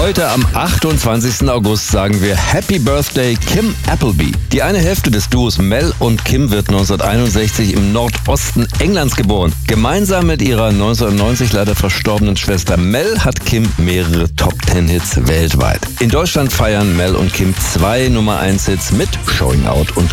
Heute am 28. August sagen wir Happy Birthday Kim Appleby. Die eine Hälfte des Duos Mel und Kim wird 1961 im Nordosten Englands geboren. Gemeinsam mit ihrer 1990 leider verstorbenen Schwester Mel hat Kim mehrere Top-10-Hits weltweit. In Deutschland feiern Mel und Kim 2 Nummer-1-Hits mit Showing Out und